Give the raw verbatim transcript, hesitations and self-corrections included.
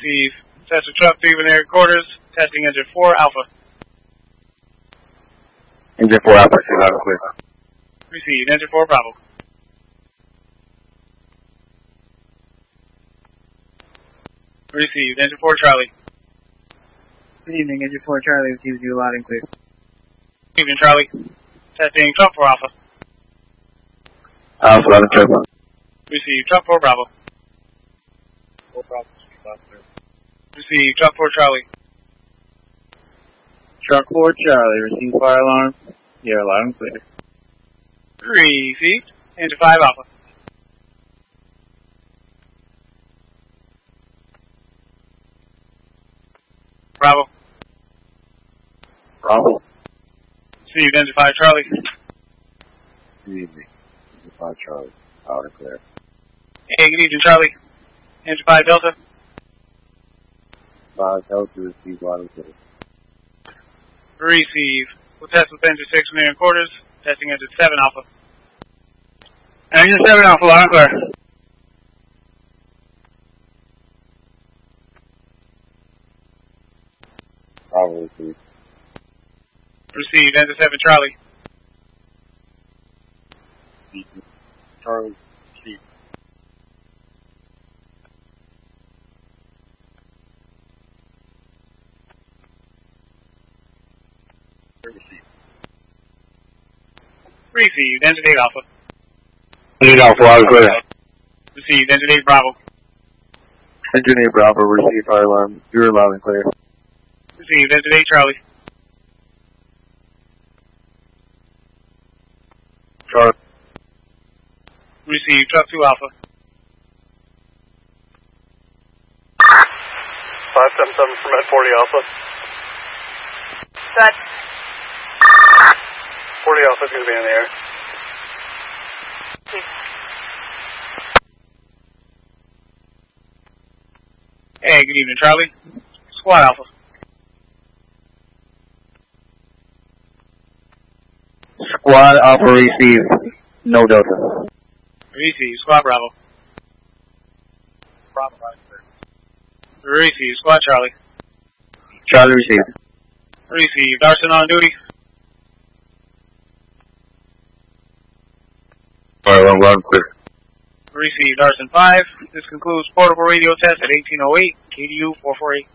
Receive. Test of truck three binary quarters. Testing engine four Alpha. Engine four Alpha, loud and clear. Receive. Engine four Bravo. Received. Engine four Charlie. Good evening, Engine four Charlie receives you loud and clear. Good evening, Charlie. Testing truck four Alpha. Alpha, loud and clear. Received. Truck four Bravo. four Bravo, sir. Received. Truck four Charlie. Truck four Charlie, receive fire alarm. You're loud and clear. Received. Engine five Alpha. Bravo. Bravo. Received. Engine five Charlie. Good evening. Engine five Charlie, loud and clear. Hey, good evening, Charlie. Engine five Delta. five Delta receive loud and clear. Receive. We'll test with engine six million quarters. Testing engine seven Alpha. Engine seven Alpha, loud and clear. Bravo receive. Received. Engine seven Charlie. Charlie receive. Received. Engine eight Alpha. eight Alpha, loud and clear. Received. Engine eight Bravo. Engine eight Bravo, receive fire alarm. You're loud and clear. Received. Engine eight Charlie. Charlie. Received. Truck two Alpha. five seven seven from Med forty Alpha. Good. forty Alpha is going to be in the air. Hey, good evening, Charlie. Squad Alpha. Squad Alpha receive. No Delta. Receive. Squad Bravo. Bravo, right there. Receive. Squad Charlie. Charlie receive. Receive. Darson on duty. Fire alarm loud and clear. Received. Darson five. This concludes portable radio test at eighteen oh eight, K D U four four eight.